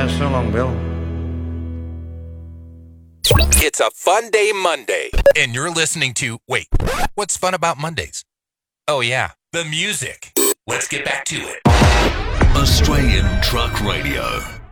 Yeah, so long, Bill. It's a fun day Monday, and you're listening to, wait, what's fun about Mondays? Oh yeah, the music. Let's get back to it. Australian Truck Radio.